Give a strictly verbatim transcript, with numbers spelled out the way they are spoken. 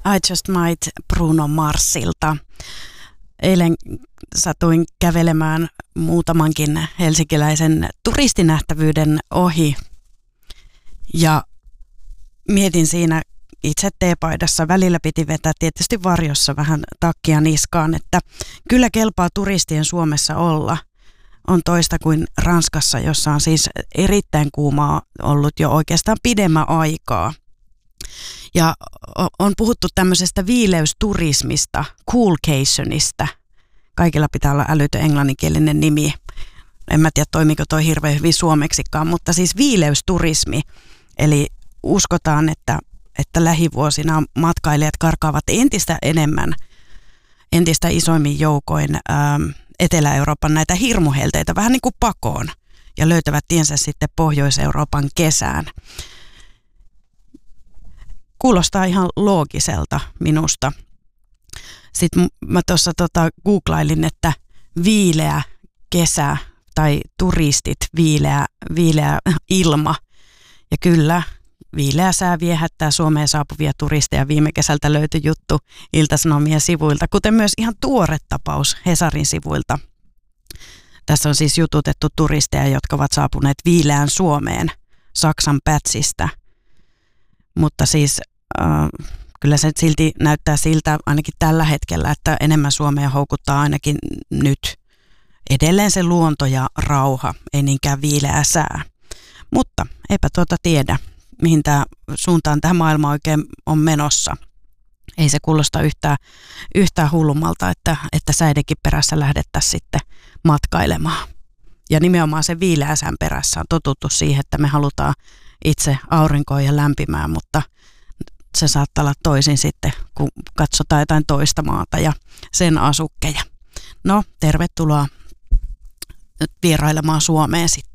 I Just Might Bruno Marsilta. Eilen satuin kävelemään muutamankin helsinkiläisen turistinähtävyyden ohi ja mietin siinä itse teepaidassa. Välillä piti vetää tietysti varjossa vähän takkia niskaan, että kyllä kelpaa turistien Suomessa olla. On toista kuin Ranskassa, jossa on siis erittäin kuumaa ollut jo oikeastaan pidemmän aikaa. Ja on puhuttu tämmöisestä viileysturismista, coolcationista. Kaikilla pitää olla älytön englanninkielinen nimi. En mä tiedä, toimiko toi hirveän hyvin suomeksikaan, mutta siis viileysturismi. Eli uskotaan, että, että lähivuosina matkailijat karkaavat entistä enemmän, entistä isoimmin joukoin ähm, Etelä-Euroopan näitä hirmuhelteitä vähän niin kuin pakoon ja löytävät tiensä sitten Pohjois-Euroopan kesään. Kuulostaa ihan loogiselta minusta. Sitten mä tuossa tota googlailin, että viileä kesä tai turistit, viileä, viileä ilma. Ja kyllä, viileä sää viehättää Suomeen saapuvia turisteja. Viime kesältä löytyi juttu Ilta-Sanomien sivuilta, kuten myös ihan tuore tapaus Hesarin sivuilta. Tässä on siis jututettu turisteja, jotka ovat saapuneet viileään Suomeen Saksan Pätsistä. Mutta siis äh, kyllä se silti näyttää siltä ainakin tällä hetkellä, että enemmän Suomea houkuttaa ainakin nyt edelleen se luonto ja rauha, ei niinkään viileä sää. Mutta eipä tuota tiedä, mihin tämä suuntaan tämä maailma oikein on menossa. Ei se kuulosta yhtään, yhtään hullummalta, että, että säidenkin perässä lähdettäisiin sitten matkailemaan. Ja nimenomaan se viileä sään perässä on totuttu siihen, että me halutaan itse aurinkoon ja lämpimään, mutta se saattaa olla toisin sitten, kun katsotaan jotain toista maata ja sen asukkeja. No, tervetuloa vierailemaan Suomeen sitten.